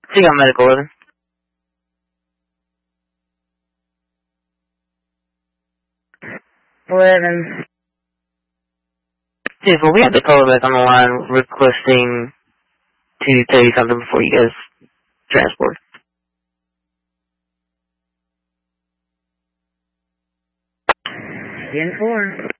She got medical with her. Jeez, well, we have the caller back on the line requesting to tell you something before you guys transport. 10-4.